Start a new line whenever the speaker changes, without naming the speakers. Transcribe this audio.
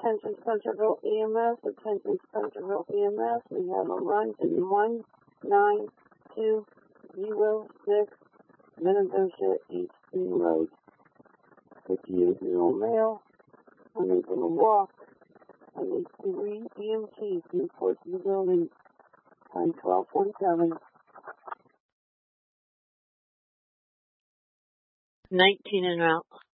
Attention Centerville EMS, attention Centerville EMS. We have a run in 19206 Minnedosia Easton Road. 58-year-old male, unable to walk. I need 3 EMTs to report to the building. Time 12:47.
19 en route.